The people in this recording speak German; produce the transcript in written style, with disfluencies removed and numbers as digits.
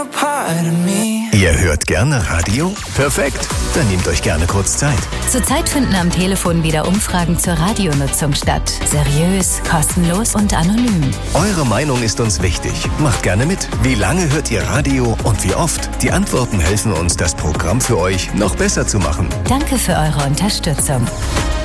a part of me. Ihr hört gerne Radio? Perfekt, dann nehmt euch gerne kurz Zeit. Zurzeit finden am Telefon wieder Umfragen zur Radionutzung statt. Seriös, kostenlos und anonym. Eure Meinung ist uns wichtig. Macht gerne mit. Wie lange hört ihr Radio und wie oft? Die Antworten helfen uns, das Programm für euch noch besser zu machen. Danke für eure Unterstützung.